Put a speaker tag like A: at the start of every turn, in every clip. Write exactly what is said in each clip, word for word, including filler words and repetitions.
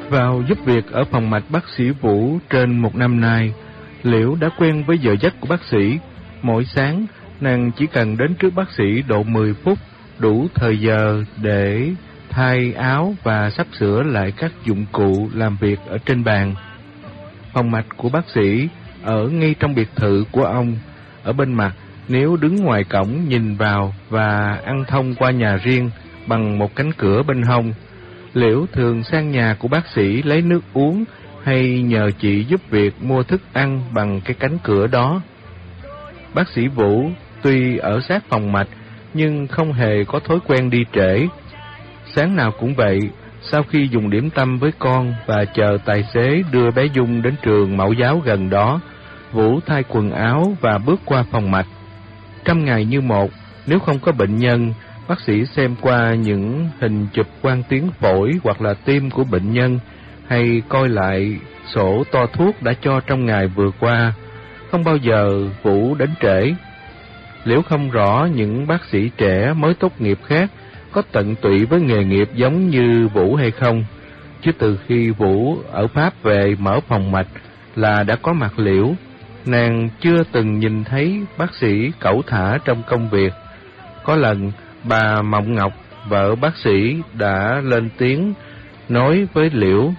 A: Vào giúp việc ở phòng mạch bác sĩ Vũ trên một năm nay, Liễu đã quen với giờ giấc của bác sĩ. Mỗi sáng, nàng chỉ cần đến trước bác sĩ độ mười phút, đủ thời giờ để thay áo và sắp sửa lại các dụng cụ làm việc ở trên bàn. Phòng mạch của bác sĩ ở ngay trong biệt thự của ông. Ở bên mặt, nếu đứng ngoài cổng nhìn vào và ăn thông qua nhà riêng bằng một cánh cửa bên hông. Liễu thường sang nhà của bác sĩ lấy nước uống hay nhờ chị giúp việc mua thức ăn bằng cái cánh cửa đó. Bác sĩ Vũ tuy ở sát phòng mạch nhưng không hề có thói quen đi trễ. Sáng nào cũng vậy, sau khi dùng điểm tâm với con và chờ tài xế đưa bé Dung đến trường mẫu giáo gần đó, Vũ thay quần áo và bước qua phòng mạch. Trăm ngày như một, nếu không có bệnh nhân, bác sĩ xem qua những hình chụp quang tuyến phổi hoặc là tim của bệnh nhân, hay coi lại sổ to thuốc đã cho trong ngày vừa qua. Không bao giờ Vũ đến trễ. Liễu không rõ những bác sĩ trẻ mới tốt nghiệp khác có tận tụy với nghề nghiệp giống như Vũ hay không, chứ từ khi Vũ ở Pháp về mở phòng mạch là đã có mặt Liễu. Nàng chưa từng nhìn thấy bác sĩ cẩu thả trong công việc. Có lần bà Mộng Ngọc, vợ bác sĩ, đã lên tiếng nói với Liễu: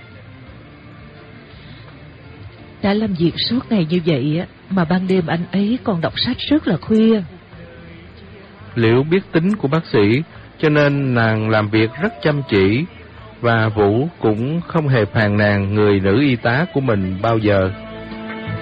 B: đã làm việc suốt ngày như vậy mà ban đêm anh ấy còn đọc sách rất là khuya.
A: Liễu biết tính của bác sĩ, cho nên nàng làm việc rất chăm chỉ, và Vũ cũng không hề phàn nàn người nữ y tá của mình bao giờ.